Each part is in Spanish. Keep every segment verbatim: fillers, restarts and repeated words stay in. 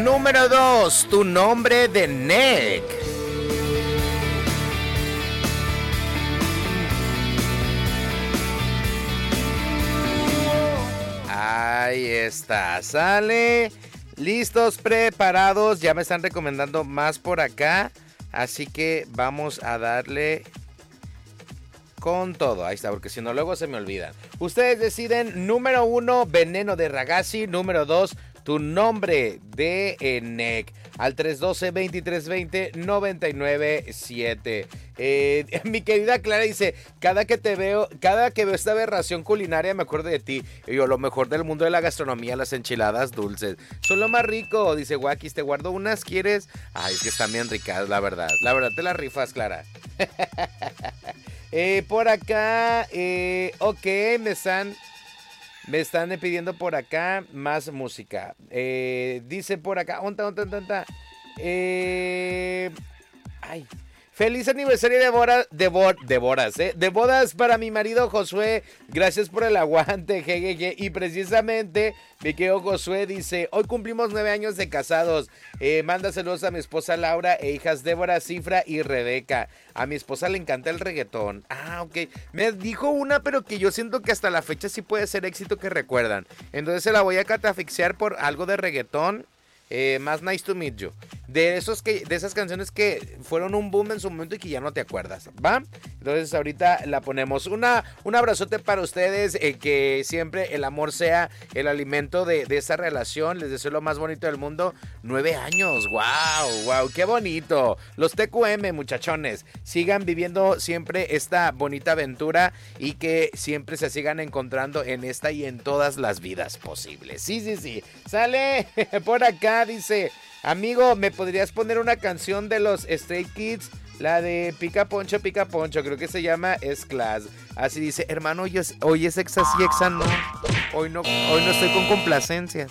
número dos, Tu nombre de Nick. Ahí está, sale. Listos, preparados. Ya me están recomendando más por acá. Así que vamos a darle con todo. Ahí está, porque si no luego se me olvidan. Ustedes deciden. Número uno, Veneno de Ragazzi. Número dos, Tu nombre de Enek. Al tres uno dos, dos tres dos cero, nueve nueve siete. Eh, mi querida Clara dice, cada que te veo, cada que veo esta aberración culinaria me acuerdo de ti. Y yo, lo mejor del mundo de la gastronomía, las enchiladas dulces. Son lo más rico, dice Wakis, te guardo unas, ¿quieres? Ay, es que están bien ricas, la verdad. La verdad te las rifas, Clara. eh, por acá, eh, ok, me están... Me están pidiendo por acá más música. Eh, dice por acá. Onta, onta, onta, onta. Eh, ay. Feliz aniversario de bodas, de, bo, de bodas, ¿eh? De bodas para mi marido Josué. Gracias por el aguante, jejeje. Y precisamente, mi querido Josué dice, hoy cumplimos nueve años de casados. Eh, manda saludos a mi esposa Laura e hijas Débora, Cifra y Rebeca. A mi esposa le encanta el reggaetón. Ah, ok. Me dijo una, pero que yo siento que hasta la fecha sí puede ser éxito que recuerdan. Entonces se la voy a catafixiar por algo de reggaetón. Eh, más Nice to Meet You. De esos que, de esas canciones que fueron un boom en su momento y que ya no te acuerdas, ¿va? Entonces ahorita la ponemos. Una, un abrazote para ustedes, eh, que siempre el amor sea el alimento de, de esa relación. Les deseo lo más bonito del mundo. Nueve años, wow, wow, qué bonito. Los T Q M, muchachones, sigan viviendo siempre esta bonita aventura y que siempre se sigan encontrando en esta y en todas las vidas posibles. Sí, sí, sí. Sale por acá, dice, amigo, ¿me podrías poner una canción de los Stray Kids? La de Pica Poncho, Pica Poncho, creo que se llama S-Class. Así dice, hermano, hoy es, hoy es exa sí, exa no. Hoy no, hoy no estoy con complacencias.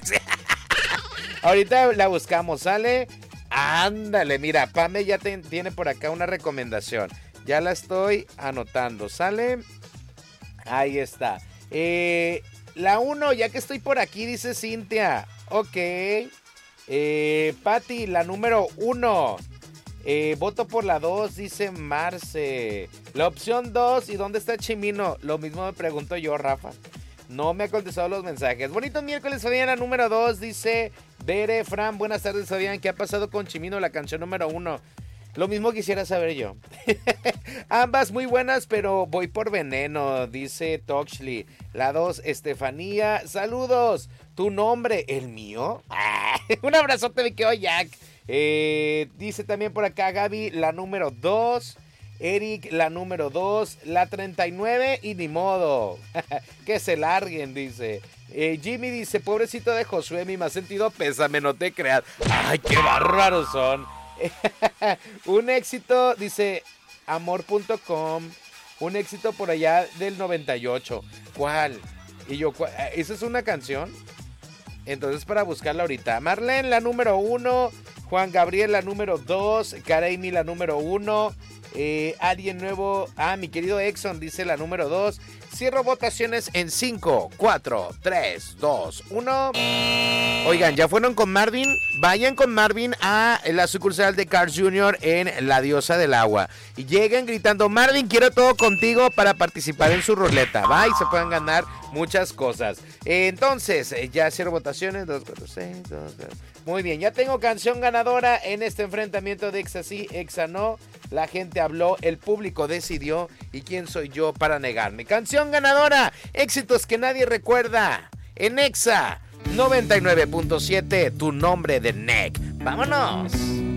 Ahorita la buscamos, ¿sale? Ándale, mira, Pame ya te, tiene por acá una recomendación. Ya la estoy anotando, ¿sale? Ahí está. Eh, la uno, ya que estoy por aquí, dice Cintia. Ok. Eh, Pati, la número uno. Eh, voto por la dos, dice Marce. La opción dos, ¿y dónde está Chimino? Lo mismo me pregunto yo, Rafa. No me ha contestado los mensajes. Bonito miércoles, Fabián, la número dos, dice Bere, Fran, buenas tardes, Fabián. ¿Qué ha pasado con Chimino, la canción número uno? Lo mismo quisiera saber yo. Ambas muy buenas, pero voy por Veneno, dice Toxley. La dos, Estefanía, saludos. ¿Tu nombre? ¿El mío? Ah, un abrazote, mi querido Jack. Eh, dice también por acá Gaby, la número dos. Eric, la número dos. La treinta y nueve y ni modo. Que se larguen, dice. Eh, Jimmy dice, pobrecito de Josué, mi más sentido pésame, no te creas. Ay, qué bárbaros son. Un éxito, dice amor punto com. Un éxito por allá del noventa y ocho. ¿Cuál? Y yo, ¿cuál? ¿Esa es una canción? Entonces para buscarla ahorita. Marlene, la número uno. Juan Gabriel, la número dos. Karaimi, la número uno. Eh, alguien nuevo. Ah, mi querido Exxon, dice la número dos. Cierro votaciones en cinco, cuatro, tres, dos, uno. Oigan, ¿ya fueron con Marvin? Vayan con Marvin a la sucursal de Carl's junior en La Diosa del Agua. Y lleguen gritando, Marvin, quiero todo contigo para participar en su ruleta. Va, y se pueden ganar muchas cosas. Eh, entonces, eh, ya cierro votaciones. dos, cuatro, seis, dos, dos. Muy bien, ya tengo canción ganadora en este enfrentamiento de Exa sí, Exa no. La gente habló, el público decidió. ¿Y quién soy yo para negarme? Canción ganadora, éxitos que nadie recuerda. En Exa noventa y nueve punto siete, Tu nombre de Nick. ¡Vámonos!